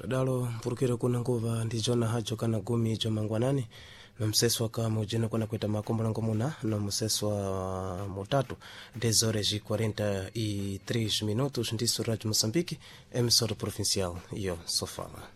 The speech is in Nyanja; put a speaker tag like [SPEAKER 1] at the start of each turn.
[SPEAKER 1] dalo mpurukire kuna nguva ndijona hajo kana gumi jo mangwanani no mseso wa kama ujene kuna kuita makombo na ngomuna no mseso wa mutatu 10 horas e 43 minutos ndiso Radio Moçambique emissora provincial iyo sofala